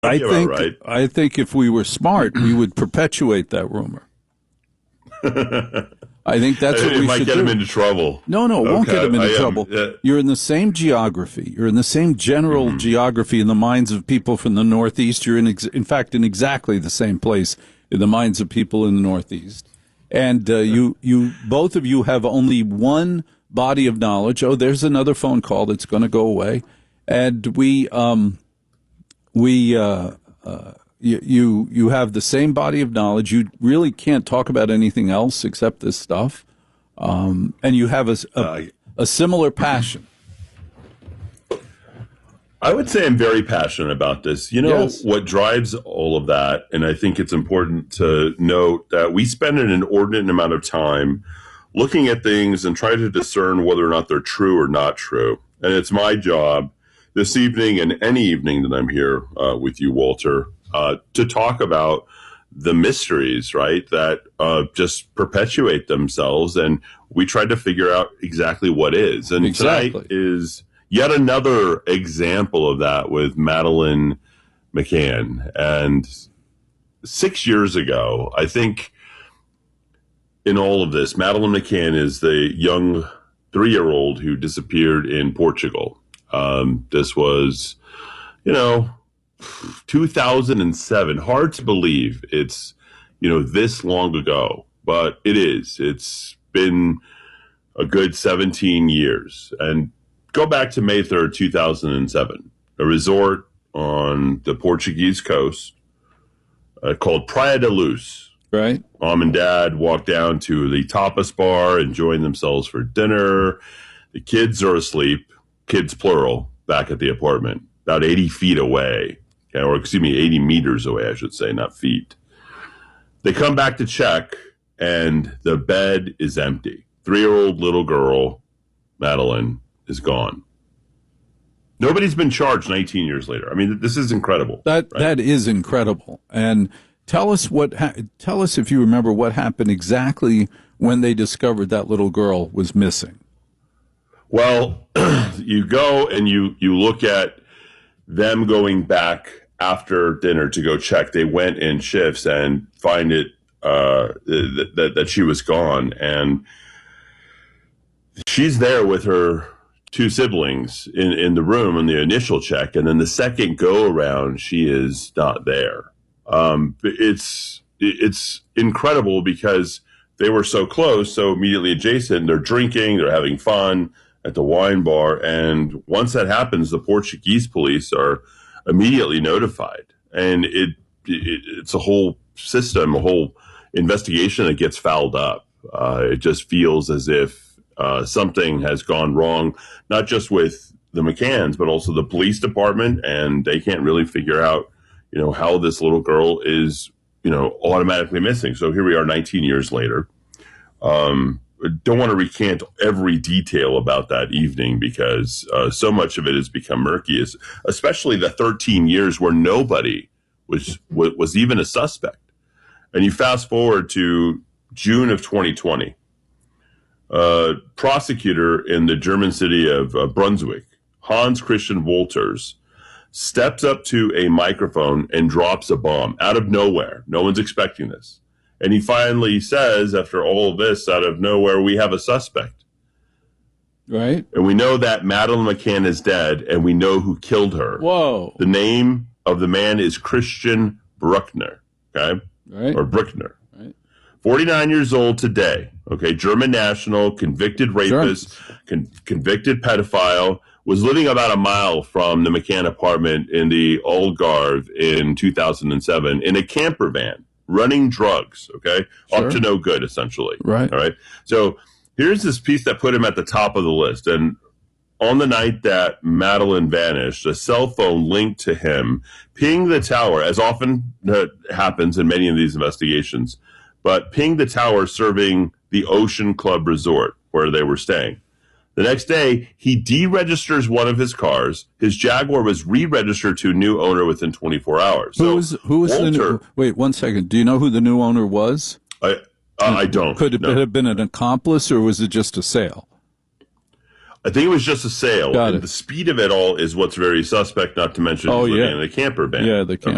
I talking about, think right? I think if we were smart, we would perpetuate that rumor. I think that's what It we might should get do. him into trouble. No, it won't get him into trouble. You're in the same geography. You're in the same general geography in the minds of people from the Northeast. You're in fact, in exactly the same place in the minds of people in the Northeast. And you both of you have only one body of knowledge. Oh, there's another phone call that's going to go away. And you have the same body of knowledge. You really can't talk about anything else except this stuff. And you have a similar passion. I would say I'm very passionate about this. You know, what drives all of that, and I think it's important to note that we spend an inordinate amount of time looking at things and try to discern whether or not they're true or not true. And it's my job this evening and any evening that I'm here with you, Walter, to talk about the mysteries, right, that just perpetuate themselves. And we try to figure out exactly what is. And tonight is yet another example of that with Madeleine McCann. And 6 years ago, I think in all of this, Madeleine McCann is the young 3-year-old who disappeared in Portugal. This was, 2007. Hard to believe it's, this long ago, but it is. It's been a good 17 years. And go back to May 3rd, 2007, a resort on the Portuguese coast called Praia da Luz. Right. Mom and Dad walked down to the tapas bar, enjoying themselves for dinner. The kids are asleep, kids plural, back at the apartment, about 80 feet away, or 80 meters away, I should say, not feet. They come back to check, and the bed is empty. 3-year-old little girl, Madeleine, is gone. Nobody's been charged 19 years later. I mean, this is incredible. That is incredible. And tell us if you remember what happened exactly when they discovered that little girl was missing. Well, you go and you look at them going back after dinner to go check. They went in shifts and find it that she was gone, and she's there with her 2 siblings in the room in the initial check, and then the second go around, she is not there. It's incredible because they were so close, so immediately adjacent. They're drinking, they're having fun at the wine bar, and once that happens, the Portuguese police are immediately notified, and it's a whole system, a whole investigation that gets fouled up. It just feels as if something has gone wrong, not just with the McCanns, but also the police department, and they can't really figure out, how this little girl is, automatically missing. So here we are 19 years later. Don't want to recant every detail about that evening because so much of it has become murky, especially the 13 years where nobody was even a suspect. And you fast forward to June of 2020. Prosecutor in the German city of Brunswick, Hans Christian Wolters, steps up to a microphone and drops a bomb out of nowhere. No one's expecting this. And he finally says, after all of this, out of nowhere, we have a suspect. Right. And we know that Madeleine McCann is dead, and we know who killed her. Whoa. The name of the man is Christian Bruckner, okay? Right. Or Bruckner. Right. 49 years old today, okay? German national, convicted rapist, convicted pedophile, was living about a mile from the McCann apartment in the Algarve in 2007 in a camper van. Running drugs, okay? Up to no good, essentially. Right. All right. So here's this piece that put him at the top of the list. And on the night that Madeleine vanished, a cell phone linked to him pinged the tower, as often happens in many of these investigations, but pinged the tower serving the Ocean Club Resort where they were staying. The next day, he deregisters one of his cars. His Jaguar was re-registered to a new owner within 24 hours. Who was the new? Wait, 1 second. Do you know who the new owner was? I don't. Could it have been an accomplice, or was it just a sale? I think it was just a sale. Got it. The speed of it all is what's very suspect, not to mention being in a camper van. Yeah, the camper